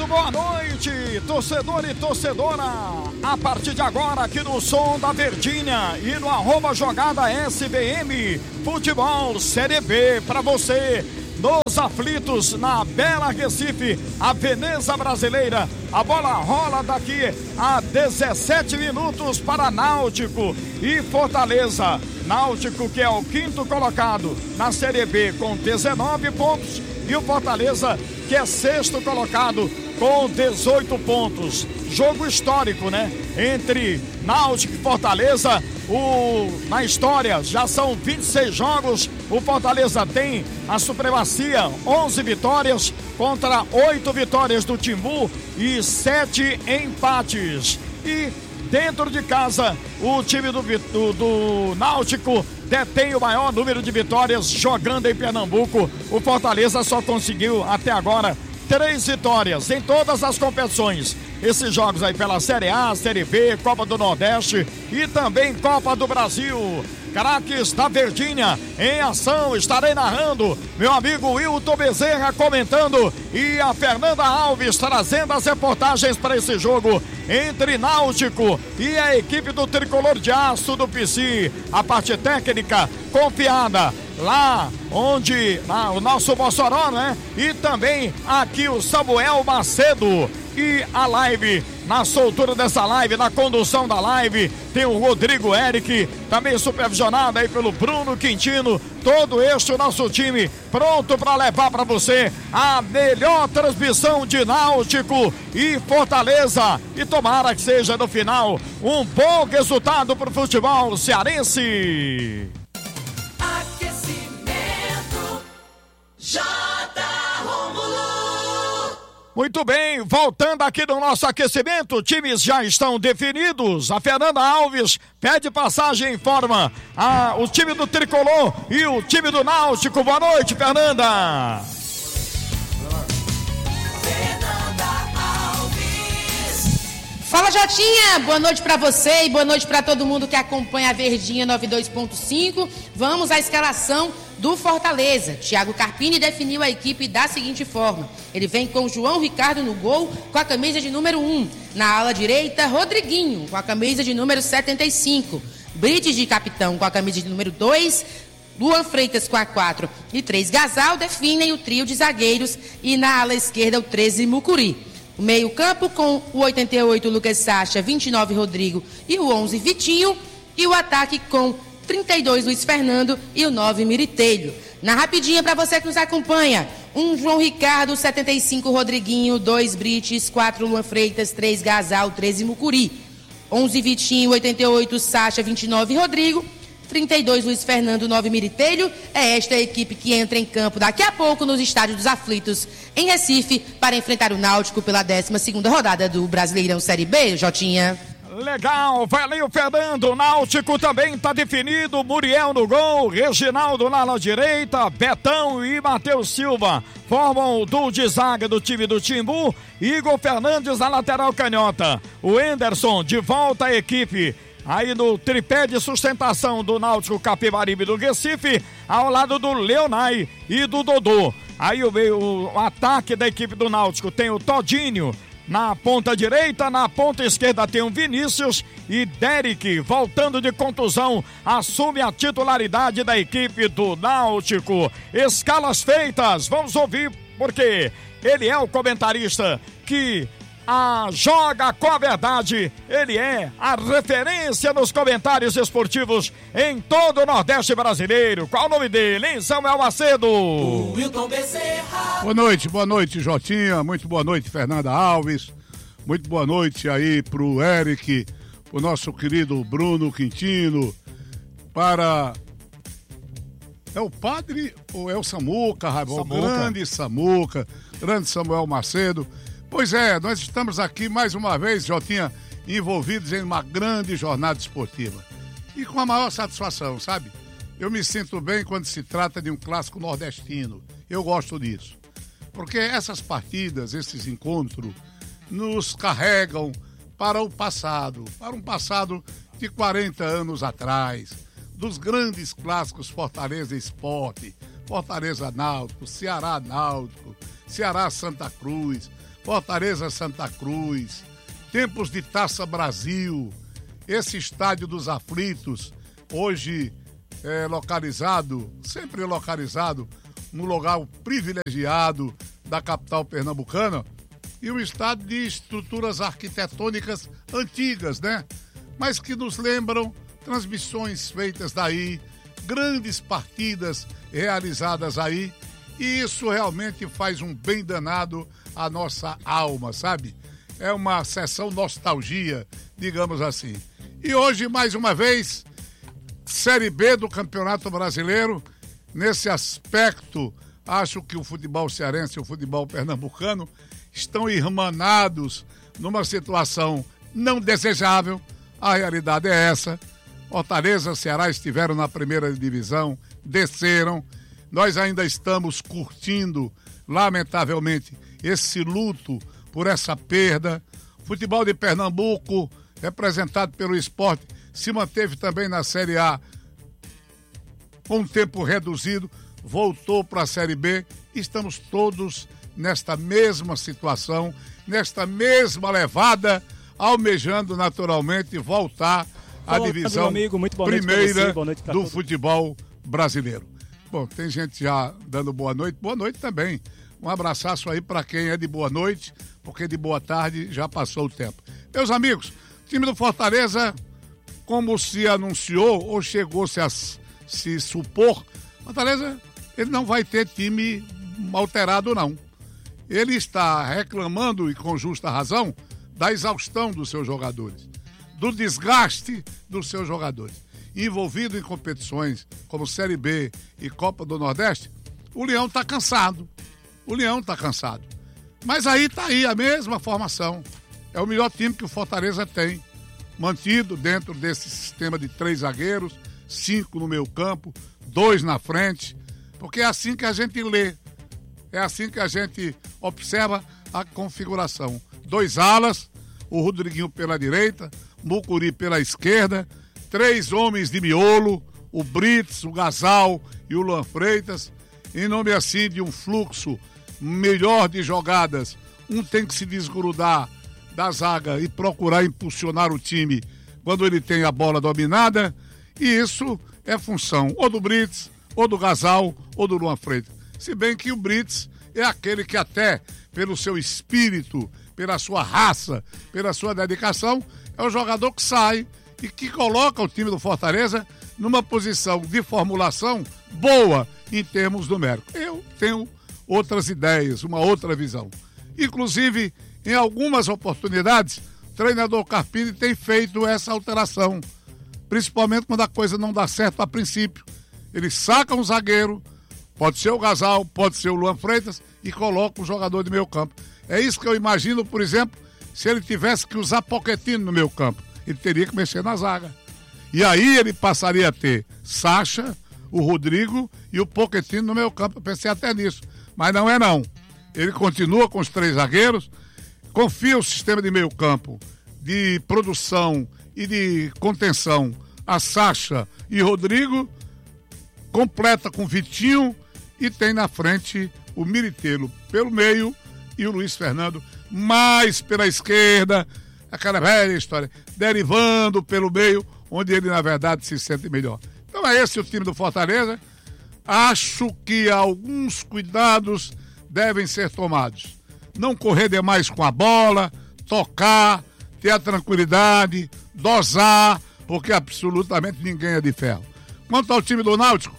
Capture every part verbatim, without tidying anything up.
boa noite, torcedor e torcedora. A partir de agora, aqui no Som da Verdinha e no arroba jogada S B M, futebol Série B para você. Nos aflitos, na Bela Recife, a Veneza Brasileira. A bola rola daqui a dezessete minutos para Náutico e Fortaleza. Náutico, que é o quinto colocado na Série B com dezenove pontos, e o Fortaleza, que é sexto colocado com dezoito pontos. Jogo histórico, né? Entre Náutico e Fortaleza. O, na história, já são vinte e seis jogos. O Fortaleza tem a supremacia, onze vitórias contra oito vitórias do Timbu e sete empates. E dentro de casa, o time do, do, do Náutico detém o maior número de vitórias jogando em Pernambuco. O Fortaleza só conseguiu até agora três vitórias em todas as competições. Esses jogos aí pela Série A, Série B, Copa do Nordeste e também Copa do Brasil. Craques da Verdinha em ação, estarei narrando, meu amigo Wilton Bezerra comentando e a Fernanda Alves trazendo as reportagens para esse jogo entre Náutico e a equipe do Tricolor de Aço do P C. A parte técnica confiada lá onde lá, o nosso Mossoró, né? E também aqui o Samuel Macedo. E a live, na soltura dessa live, na condução da live, tem o Rodrigo Eric, também supervisionado aí pelo Bruno Quintino. Todo este o nosso time pronto para levar para você a melhor transmissão de Náutico e Fortaleza. E tomara que seja no final um bom resultado para o futebol cearense. Aquecimento J. Muito bem, voltando aqui no nosso aquecimento, times já estão definidos. A Fernanda Alves pede passagem e informa a, o time do Tricolor e o time do Náutico. Boa noite, Fernanda. Fala, Jotinha, boa noite pra você e boa noite pra todo mundo que acompanha a Verdinha noventa e dois ponto cinco. Vamos à escalação do Fortaleza. Thiago Carpini definiu a equipe da seguinte forma: ele vem com João Ricardo no gol com a camisa de número um, na ala direita Rodriguinho com a camisa de número setenta e cinco, Brites de capitão com a camisa de número dois, Luan Freitas com a quatro e três Gasal definem o trio de zagueiros, e na ala esquerda o treze Mucuri. O meio campo com o oitenta e oito Lucas Sacha, vinte e nove Rodrigo e o onze Vitinho, e o ataque com trinta e dois Luiz Fernando e o nove Miritelho. Na rapidinha para você que nos acompanha: um João Ricardo, setenta e cinco Rodriguinho, dois Brites, quatro Luan Freitas, três Gasal, treze Mucuri, onze Vitinho, oitenta e oito Sacha, vinte e nove Rodrigo, trinta e dois Luiz Fernando, nove Miritelho. É esta a equipe que entra em campo daqui a pouco nos estádios dos Aflitos, em Recife, para enfrentar o Náutico pela décima segunda rodada do Brasileirão Série B, Jotinha. Legal, valeu, Fernando. Náutico também está definido: Muriel no gol, Reginaldo na ala direita, Betão e Matheus Silva formam o duo de zaga do time do Timbu, Igor Fernandes na lateral canhota, o Enderson de volta à equipe aí no tripé de sustentação do Náutico Capibaribe do Recife, ao lado do Leonai e do Dodô. Aí o, o, o ataque da equipe do Náutico tem o Todinho na ponta direita, na ponta esquerda tem o Vinícius, e Derek, voltando de contusão, assume a titularidade da equipe do Náutico. Escalas feitas, vamos ouvir, porque ele é o comentarista que a joga com a verdade. Ele é a referência nos comentários esportivos em todo o Nordeste brasileiro. Qual o nome dele, hein, Samuel Macedo? O Wilton Bezerra. Boa noite, boa noite, Jotinha. Muito boa noite, Fernanda Alves. Muito boa noite aí pro Eric, o nosso querido Bruno Quintino, para... É o padre ou é o Samuca, Raibol? Grande Samuca, grande Samuel Macedo. Pois é, nós estamos aqui mais uma vez, Jotinha, envolvidos em uma grande jornada esportiva. E com a maior satisfação, sabe? Eu me sinto bem quando se trata de um clássico nordestino. Eu gosto disso. Porque essas partidas, esses encontros, nos carregam para o passado, para um passado de quarenta anos atrás, dos grandes clássicos Fortaleza Esporte, Fortaleza Náutico, Ceará Náutico, Ceará Santa Cruz, Fortaleza Santa Cruz, tempos de Taça Brasil, esse estádio dos aflitos, hoje é localizado, sempre localizado, no lugar privilegiado da capital pernambucana, e um estádio de estruturas arquitetônicas antigas, né? Mas que nos lembram transmissões feitas daí, grandes partidas realizadas aí, e isso realmente faz um bem danado à nossa alma, sabe? É uma sessão nostalgia, digamos assim. E hoje, mais uma vez, Série B do Campeonato Brasileiro. Nesse aspecto, acho que o futebol cearense e o futebol pernambucano estão irmanados numa situação não desejável. A realidade é essa. Fortaleza e Ceará estiveram na primeira divisão, desceram. Nós ainda estamos curtindo, lamentavelmente, esse luto por essa perda. O futebol de Pernambuco, representado pelo Sport, se manteve também na Série A com um tempo reduzido, voltou para a Série B. Estamos todos nesta mesma situação, nesta mesma levada, almejando naturalmente voltar à divisão amigo, muito boa primeira noite do todo. Futebol brasileiro. Bom, tem gente já dando boa noite. Boa noite também. Um abraçaço aí para quem é de boa noite, porque de boa tarde já passou o tempo. Meus amigos, o time do Fortaleza, como se anunciou ou chegou-se a se supor, Fortaleza, ele não vai ter time alterado, não. Ele está reclamando, e com justa razão, da exaustão dos seus jogadores, do desgaste dos seus jogadores. Envolvido em competições como Série B e Copa do Nordeste, o Leão está cansado. O Leão está cansado. Mas aí está aí a mesma formação. É o melhor time que o Fortaleza tem, mantido dentro desse sistema de três zagueiros, cinco no meio campo, dois na frente, porque é assim que a gente lê, é assim que a gente observa a configuração. Dois alas, o Rodriguinho pela direita, Mucuri pela esquerda, três homens de miolo, o Brits, o Gasal e o Luan Freitas, em nome assim de um fluxo melhor de jogadas. Um tem que se desgrudar da zaga e procurar impulsionar o time quando ele tem a bola dominada, e isso é função ou do Brits, ou do Gasal, ou do Luan Freitas. Se bem que o Brits é aquele que até pelo seu espírito, pela sua raça, pela sua dedicação, é o jogador que sai e que coloca o time do Fortaleza numa posição de formulação boa em termos numéricos. Eu tenho outras ideias, uma outra visão. Inclusive, em algumas oportunidades, o treinador Carpini tem feito essa alteração, principalmente quando a coisa não dá certo a princípio. Ele saca um zagueiro, pode ser o Gasal, pode ser o Luan Freitas, e coloca um jogador de meio campo. É isso que eu imagino, por exemplo, se ele tivesse que usar Pochettino no meio campo. Ele teria que mexer na zaga. E aí ele passaria a ter Sacha, o Rodrigo e o Pochettino no meio campo. Eu pensei até nisso, mas não é não. Ele continua com os três zagueiros, confia o sistema de meio campo, de produção e de contenção a Sacha e Rodrigo, completa com Vitinho e tem na frente o Militelo pelo meio e o Luiz Fernando mais pela esquerda, aquela velha história, derivando pelo meio, onde ele na verdade se sente melhor. Então é esse o time do Fortaleza. Acho que alguns cuidados devem ser tomados. Não correr demais com a bola, tocar, ter a tranquilidade, dosar, porque absolutamente ninguém é de ferro. Quanto ao time do Náutico,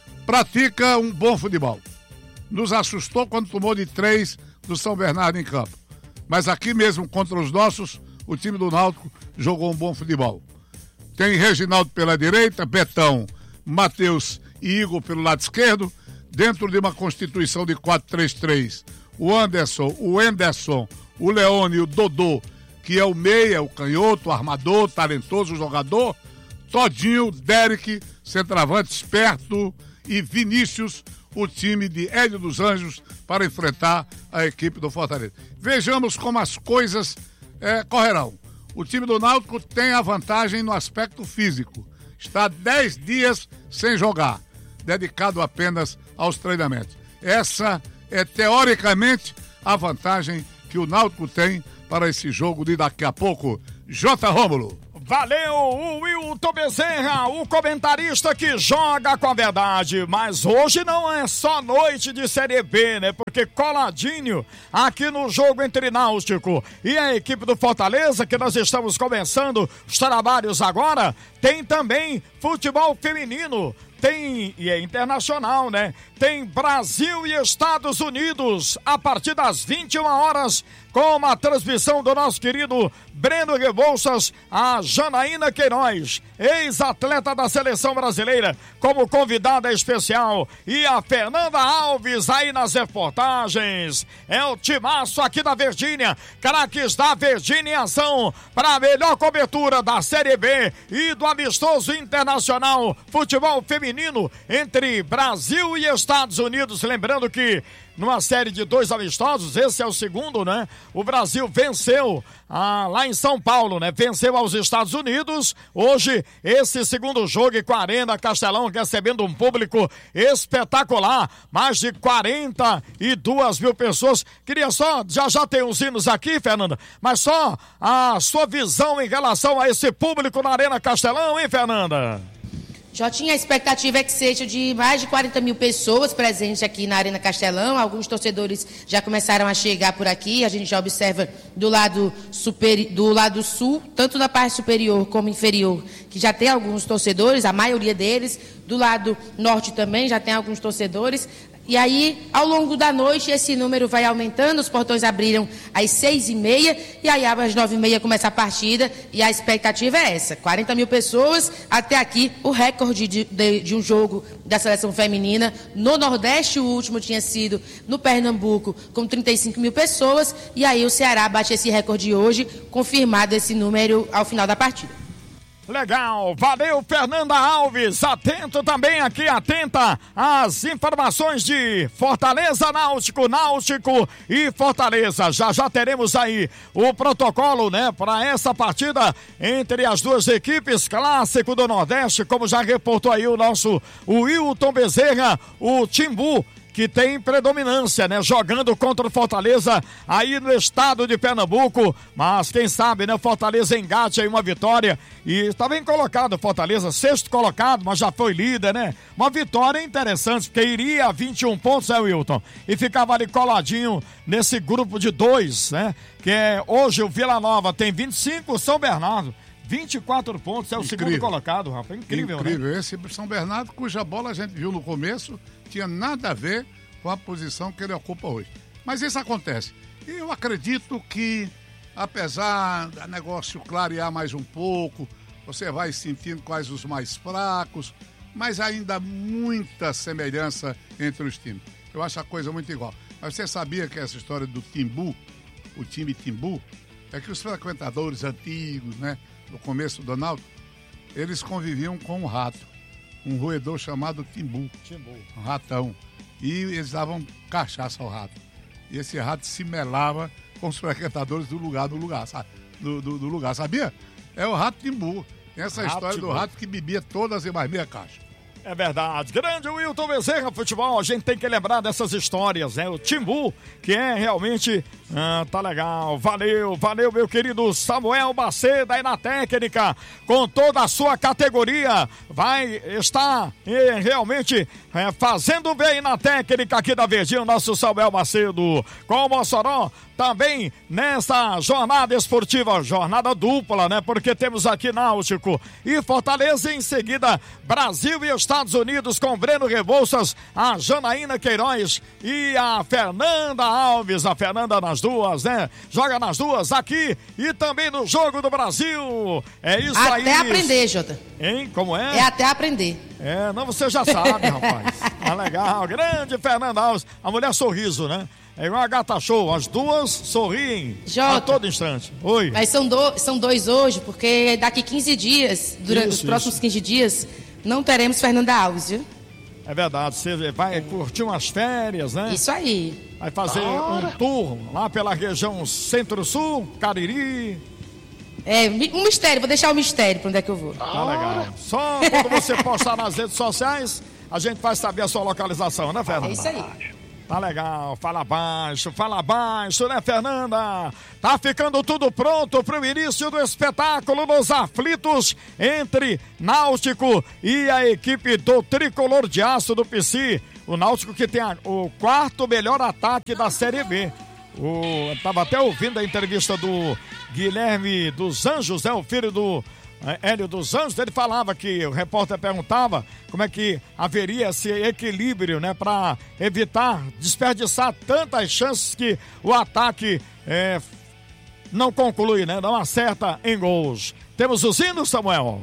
pratica um bom futebol. Nos assustou quando tomou de três do São Bernardo em campo. Mas aqui mesmo contra os nossos, o time do Náutico jogou um bom futebol. Tem Reginaldo pela direita, Betão, Matheus e Igor pelo lado esquerdo, dentro de uma constituição de quatro três três. O Anderson, o Enderson, o Leone e o Dodô, que é o meia, o canhoto, o armador, talentoso jogador, Todinho, Derek, centroavante esperto, e Vinícius, o time de Hélio dos Anjos, para enfrentar a equipe do Fortaleza. Vejamos como as coisas é, correrão. O time do Náutico tem a vantagem no aspecto físico. Está dez dias sem jogar, dedicado apenas aos treinamentos. Essa é, teoricamente, a vantagem que o Náutico tem para esse jogo de daqui a pouco. J. Rômulo. Valeu, o Wilton Bezerra, o comentarista que joga com a verdade. Mas hoje não é só noite de Série B, né? Porque coladinho aqui no jogo entre Náutico e a equipe do Fortaleza, que nós estamos começando os trabalhos agora, tem também futebol feminino. Tem, e é internacional, né? Tem Brasil e Estados Unidos a partir das vinte e uma horas, com uma transmissão do nosso querido Breno Rebouças, a Janaína Queiroz, ex-atleta da seleção brasileira, como convidada especial, e a Fernanda Alves aí nas reportagens. É o timaço aqui da Verdinha, craques da Verdinha em ação, para a melhor cobertura da Série B e do amistoso internacional futebol feminino entre Brasil e Estados Unidos. Lembrando que numa série de dois amistosos, esse é o segundo, né? O Brasil venceu ah, lá em São Paulo, né? Venceu aos Estados Unidos. Hoje, esse segundo jogo com a Arena Castelão recebendo um público espetacular. Mais de quarenta e duas mil pessoas. Queria só, já já tem uns hinos aqui, Fernanda, mas só a sua visão em relação a esse público na Arena Castelão, hein, Fernanda? Jotinha, a expectativa é que seja de mais de quarenta mil pessoas presentes aqui na Arena Castelão. Alguns torcedores já começaram a chegar por aqui. A gente já observa do lado, super, do lado sul, tanto na parte superior como inferior, que já tem alguns torcedores, a maioria deles. Do lado norte também já tem alguns torcedores. E aí, ao longo da noite, esse número vai aumentando. Os portões abriram às seis e meia e aí às nove e meia começa a partida. E a expectativa é essa, quarenta mil pessoas. Até aqui, o recorde de, de, de um jogo da seleção feminina. No Nordeste, o último tinha sido no Pernambuco, com trinta e cinco mil pessoas. E aí o Ceará bate esse recorde hoje, confirmado esse número ao final da partida. Legal, valeu Fernanda Alves, atento também aqui, atenta às informações de Fortaleza Náutico, Náutico e Fortaleza. Já já teremos aí o protocolo, né, para essa partida entre as duas equipes, clássico do Nordeste, como já reportou aí o nosso o Wilton Bezerra, o Timbu, que tem predominância, né? Jogando contra o Fortaleza aí no estado de Pernambuco, mas quem sabe, né? Fortaleza engate aí uma vitória e está bem colocado Fortaleza, sexto colocado, mas já foi líder, né? Uma vitória interessante, porque iria a vinte e um pontos, é, Wilton? E ficava ali coladinho nesse grupo de dois, né? Que é hoje o Vila Nova tem vinte e cinco, o São Bernardo vinte e quatro pontos, é o incrível. Segundo colocado, rapaz, incrível, incrível, né? Esse São Bernardo, cuja bola a gente viu no começo, tinha nada a ver com a posição que ele ocupa hoje. Mas isso acontece. E eu acredito que, apesar do negócio clarear mais um pouco, você vai sentindo quais os mais fracos, mas ainda há muita semelhança entre os times. Eu acho a coisa muito igual. Mas você sabia que essa história do Timbu, o time Timbu, é que os frequentadores antigos, né, no começo do Náutico, eles conviviam com um rato, um roedor chamado Timbu, Timbu. um ratão, e eles davam cachaça ao rato. E esse rato se melava com os frequentadores do lugar, do lugar, sabe? Do, do, do lugar, sabia? É o rato Timbu. Tem essa rato história Timbu. Do rato que bebia todas e mais meia caixa. É verdade. Grande Wilton Bezerra Futebol, a gente tem que lembrar dessas histórias, né? O Timbu, que é realmente, ah, tá legal. Valeu, valeu, meu querido Samuel Macedo aí na técnica, com toda a sua categoria. Vai estar eh, realmente eh, fazendo bem na técnica aqui da Verdinha, o nosso Samuel Macedo. Com o Mossoró, também nessa jornada esportiva, jornada dupla, né? Porque temos aqui Náutico e Fortaleza, em seguida Brasil e Estados Unidos com Breno Rebouças, a Janaína Queiroz e a Fernanda Alves, a Fernanda nas duas, né? Joga nas duas aqui e também no Jogo do Brasil. É isso até aí. Até aprender, Jota. Hein? Como é? É até aprender. É, não, você já sabe, rapaz. Ah, legal. Grande Fernanda Alves, a mulher sorriso, né? É igual a gata show, as duas sorriem Jota, a todo instante. Oi. Mas são, do, são dois hoje, porque daqui quinze dias, durante isso, os próximos isso. quinze dias, não teremos Fernanda Alves, viu? É verdade, você vai curtir umas férias, né? Isso aí. Vai fazer Bora. um tour lá pela região Centro-Sul, Cariri. É, um mistério, vou deixar o mistério pra onde é que eu vou. Tá legal. Só quando você postar nas redes sociais, a gente vai saber a sua localização, né, Fernanda? É isso aí. Tá legal, fala baixo, fala baixo, né, Fernanda? Tá ficando tudo pronto pro início do espetáculo nos aflitos entre Náutico e a equipe do Tricolor de Aço do P C. O Náutico que tem a, o quarto melhor ataque da Série B. O, eu tava até ouvindo a entrevista do Guilherme dos Anjos, é o filho do Hélio dos Anjos. Ele falava que o repórter perguntava como é que haveria esse equilíbrio, né, para evitar desperdiçar tantas chances que o ataque é, não conclui, né, não acerta em gols. Temos os hinos, Samuel?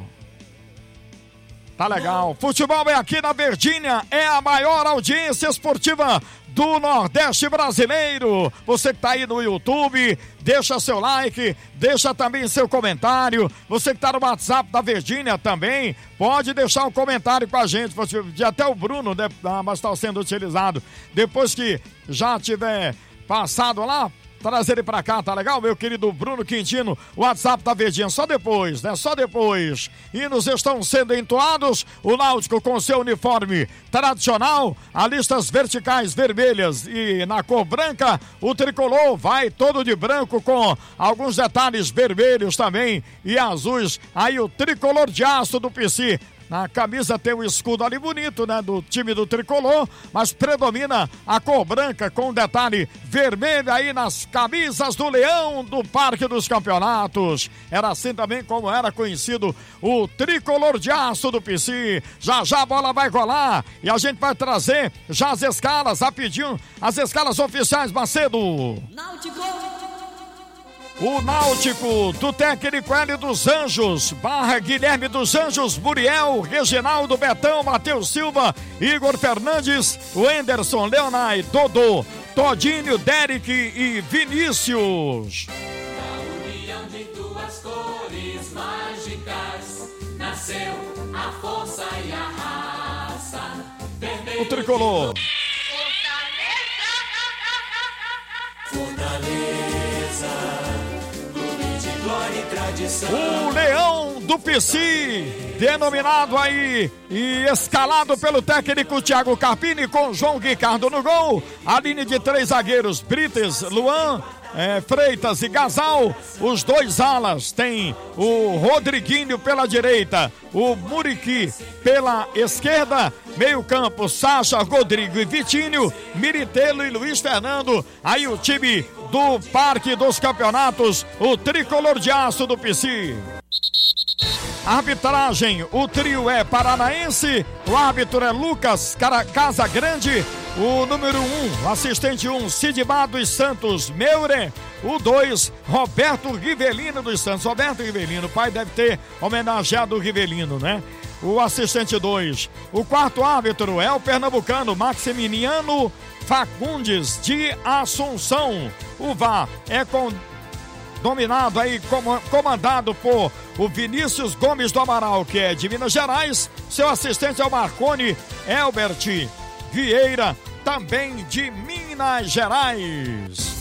Tá legal. Futebol é aqui na Verdinha, é a maior audiência esportiva do Nordeste brasileiro. Você que tá aí no YouTube, deixa seu like, deixa também seu comentário. Você que tá no WhatsApp da Verdinha também, pode deixar um comentário com a gente. Até o Bruno, né, mas está sendo utilizado. Depois que já tiver passado lá, trazer ele pra cá, tá legal, meu querido Bruno Quintino? O WhatsApp da Verdinha, só depois, né? Só depois. Hinos estão sendo entoados, o Náutico com seu uniforme tradicional, a listas verticais vermelhas e na cor branca, o tricolor vai todo de branco com alguns detalhes vermelhos também e azuis. Aí o Tricolor de Aço do P C. Na camisa tem o escudo ali bonito, né, do time do Tricolor, mas predomina a cor branca com detalhe vermelho aí nas camisas do Leão do Parque dos Campeonatos. Era assim também como era conhecido o Tricolor de Aço do P C. Já já a bola vai rolar e a gente vai trazer já as escalas, rapidinho, as escalas oficiais, Macedo. Náutico. O Náutico do técnico Hélio dos Anjos, barra Guilherme dos Anjos, Muriel, Reginaldo, Betão, Matheus Silva, Igor Fernandes, Wenderson, Leonai, Dodô, Todinho, Derek e Vinícius. Da união de duas cores mágicas, nasceu a força e a raça. O Tricolor. Fortaleza. O Leão do P C, denominado aí e escalado pelo técnico Thiago Carpini com João Ricardo no gol. A linha de três zagueiros, Brites, Luan, é, Freitas e Gasal. Os dois alas tem o Rodriguinho pela direita, o Muriqui pela esquerda. Meio campo, Sacha, Rodrigo e Vitinho, Miritelo e Luiz Fernando. Aí o time do Parque dos Campeonatos, o Tricolor de Aço do P C. Arbitragem, o trio é paranaense, o árbitro é Lucas Casagrande, o número um, assistente um, Sidmar dos Santos Meure, o dois, Roberto Rivelino dos Santos. Roberto Rivelino, o pai deve ter homenageado o Rivelino, né? O assistente dois, o quarto árbitro é o pernambucano Maximiliano Facundes de Assunção. O V A R é com, dominado aí, comandado por o Vinícius Gomes do Amaral, que é de Minas Gerais. Seu assistente é o Marconi Elbert Vieira, também de Minas Gerais.